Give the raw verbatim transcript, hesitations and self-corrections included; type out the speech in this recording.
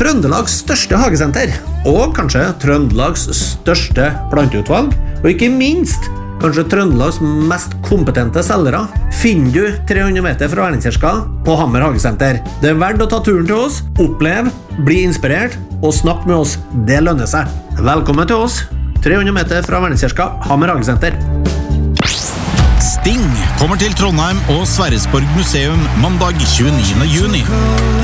Trøndelags største hagesenter, og kanskje Trøndelags største planteutvalg, og ikke minst kanskje Trøndelags mest kompetente selgere, finner du tre hundre meter fra Verdenskirka på Hammer Hagesenter. Det er verdt å ta turen til oss, oppleve, bli inspirert og snakke med oss. Det lønner seg. Velkommen til oss, tre hundre meter fra Verdenskirka, Hammer Hagesenter. Sting kommer til Trondheim og Sverresborg museum mandag tjueniende juni.